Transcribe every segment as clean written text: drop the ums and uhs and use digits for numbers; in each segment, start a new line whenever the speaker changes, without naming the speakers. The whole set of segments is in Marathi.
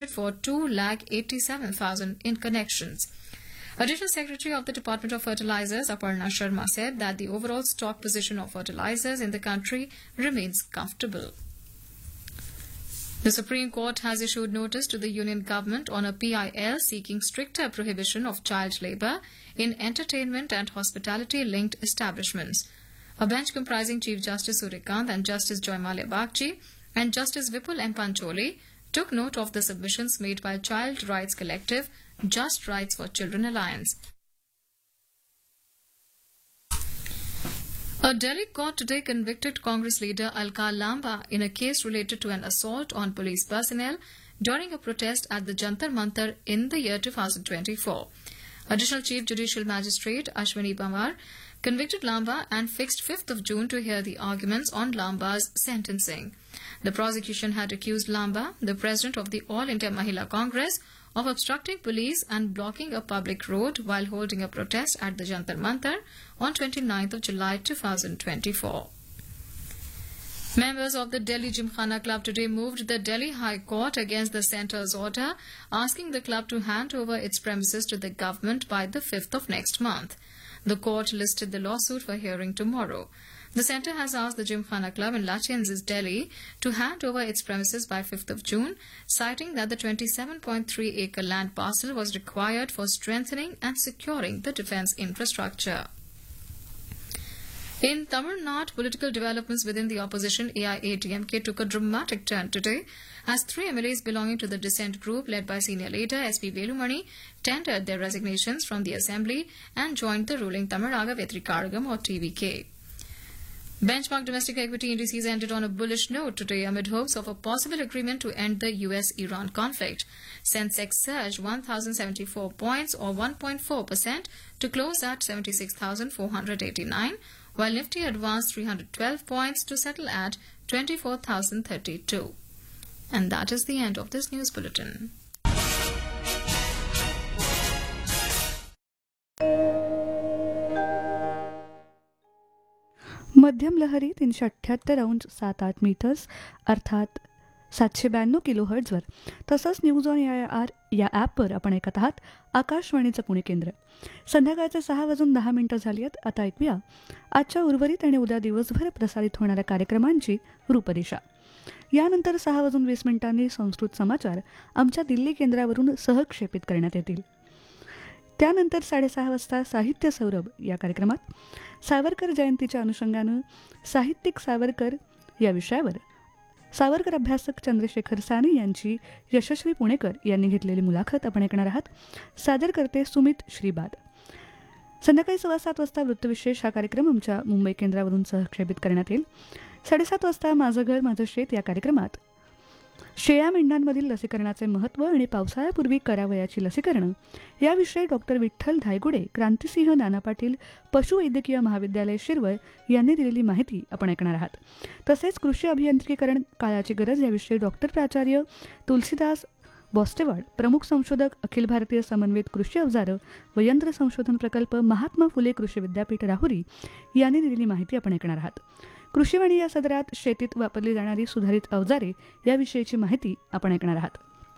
accounted for 287,000 in connections. Additional Secretary of the Department of Fertilizers, Aparna Sharma, said that the overall stock position of fertilizers in the country remains comfortable. The Supreme Court has issued notice to the Union Government on a PIL seeking stricter prohibition of child labour in entertainment and hospitality-linked establishments. A bench comprising Chief Justice Surikant and Justice Joymalia Bagchi and Justice Vipul M. Pancholi took note of the submissions made by Child Rights Collective Just Rights for Children Alliance. A Delhi court today convicted Congress leader Alka Lamba in a case related to an assault on police personnel during a protest at the Jantar Mantar in the year 2024. Additional Chief Judicial Magistrate Ashwini Pamar convicted Lamba and fixed 5th of June to hear the arguments on Lamba's sentencing. The prosecution had accused Lamba, the president of the All India Mahila Congress, of obstructing police and blocking a public road while holding a protest at the Jantar Mantar on 29th of July 2024. Members of the Delhi Gymkhana Club today moved the Delhi High Court against the centre's order, asking the club to hand over its premises to the government by the 5th of next month. The court listed the lawsuit for hearing tomorrow. The centre has asked the Gymkhana Club in Lachensis, Delhi, to hand over its premises by 5th of June, citing that the 27.3-acre land parcel was required for strengthening and securing the defence infrastructure. In Tamil Nadu, political developments within the opposition AIADMK took a dramatic turn today as 3 MLAs belonging to the dissent group led by senior leader SP Velumani tendered their resignations from the assembly and joined the ruling Tamaraga Vetrikaragam or TVK. Benchmark domestic equity indices ended on a bullish note today amid hopes of a possible agreement to end the US-Iran conflict. Sensex surged 1,074 points or 1.4% to close at 76,489, while Nifty advanced 312 points to settle at 24,032. And that is the end of this news bulletin.
मध्यम लहरी 378 अंश 7-8 मीटर्स अर्थात 792 किलोहर्ट्झवर तसंच न्यूज ऑन AIR या ॲपवर आपण ऐकत आहात आकाशवाणीचं पुणे केंद्र. संध्याकाळचे 6:10 झाली आहेत. आता ऐकूया आजच्या उर्वरित आणि उद्या दिवसभर प्रसारित होणाऱ्या कार्यक्रमांची रूपरेषा. यानंतर 6:20 संस्कृत समाचार आमच्या दिल्ली केंद्रावरून सहक्षेपित करण्यात येतील. त्यानंतर 6:30 वाजता साहित्य सौरभ या कार्यक्रमात सावरकर जयंतीच्या अनुषंगानं साहित्यिक सावरकर या विषयावर सावरकर अभ्यासक चंद्रशेखर साने यांची यशस्वी पुणेकर यांनी घेतलेली मुलाखत आपण ऐकणार आहात. सादर करते सुमित श्रीबाद. संध्याकाळी 7:15 वाजता वृत्तविशेष हा कार्यक्रम आमच्या मुंबई केंद्रावरून सहक्षेपित करण्यात येईल. 7:30 वाजता माझं घर माझं शेत या कार्यक्रमात शेळ्या मेंढ्यांमधील लसीकरणाचे महत्त्व आणि पावसाळ्यापूर्वी करावयाची लसीकरणं याविषयी डॉक्टर विठ्ठल धायगुडे, क्रांतिसिंह नाना पाटील पशुवैद्यकीय महाविद्यालय शिरवळ यांनी दिलेली माहिती आपण ऐकणार आहात. तसेच कृषी अभियांत्रिकीकरण काळाची गरज याविषयी डॉक्टर प्राचार्य तुलसीदास बॉस्टेवाड, प्रमुख संशोधक अखिल भारतीय समन्वित कृषी अवजारं व यंत्र संशोधन प्रकल्प महात्मा फुले कृषी विद्यापीठ राहुरी यांनी दिलेली माहिती आपण ऐकणार आहात. कृषीवाणी या सदरात शेतीत वापरली जाणारी सुधारित अवजारे याविषयीची माहिती आपण ऐकणार आहात.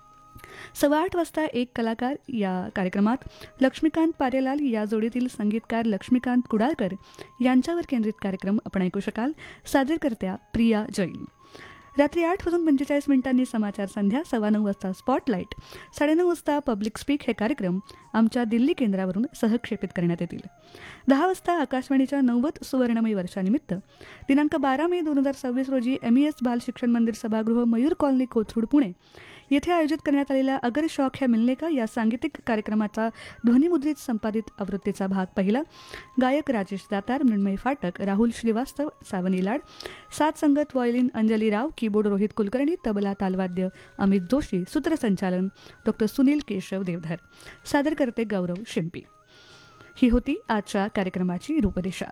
8:15 वाजता एक कलाकार या कार्यक्रमात लक्ष्मीकांत पारेलाल या जोडीतील संगीतकार लक्ष्मीकांत कुडाळकर यांच्यावर केंद्रित कार्यक्रम आपण ऐकू शकाल. सादरकर्त्या प्रिया जैन. रात्री 8:45 समाचार संध्या. 9:15 वाजता स्पॉटलाईट. 9:30 वाजता पब्लिक स्पीक हे कार्यक्रम आमच्या दिल्ली केंद्रावरून सहक्षेपित करण्यात येतील. 10 वाजता आकाशवाणीच्या 90 सुवर्णमयी वर्षानिमित्त दिनांक 12 मे 2026 रोजी MES बाल शिक्षण मंदिर सभागृह मयूर कॉलनी कोथरूड पुणे येथे आयोजित करण्यात आलेल्या अगर शौक है मिलने का या सांगीतिक कार्यक्रमाचा ध्वनिमुद्रित संपादित आवृत्तीचा भाग पहिला. गायक राजेश दातार, मृण्मयी फाटक, राहुल श्रीवास्तव, सावनी लाड, साथ संगत व्हायोलिन अंजली राव, कीबोर्ड रोहित कुलकर्णी, तबला तालवाद्य अमित जोशी, सूत्रसंचालन डॉक्टर सुनील केशव देवधर. सादर करते गौरव शिंपी. ही होती आजच्या कार्यक्रमाची रूपरेषा.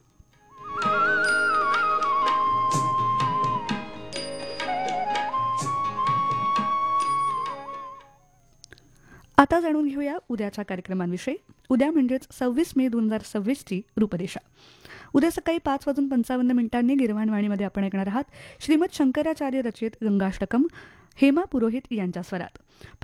आता जाणून घेऊया उद्याच्या कार्यक्रमांविषयी. उद्या म्हणजेच 26 मे 2026ची रूपरेषा. उद्या सकाळी 5:55 गिरवाणवाणीमध्ये आपण ऐकणार आहात श्रीमद शंकराचार्य रचित गंगाष्टकम हेमा पुरोहित यांच्या स्वरात.